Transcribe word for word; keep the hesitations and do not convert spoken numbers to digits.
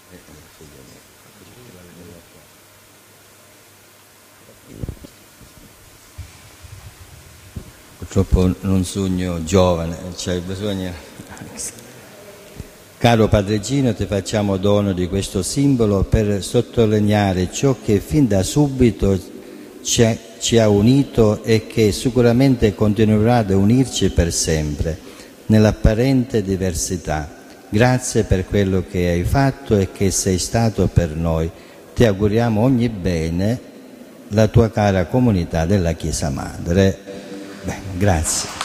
Purtroppo non sogno giovane, cioè bisogna... Caro Padre Gino, ti facciamo dono di questo simbolo per sottolineare ciò che fin da subito ci ha, ci ha unito e che sicuramente continuerà ad unirci per sempre, nell'apparente diversità. Grazie per quello che hai fatto e che sei stato per noi. Ti auguriamo ogni bene, la tua cara comunità della Chiesa Madre. Beh, grazie.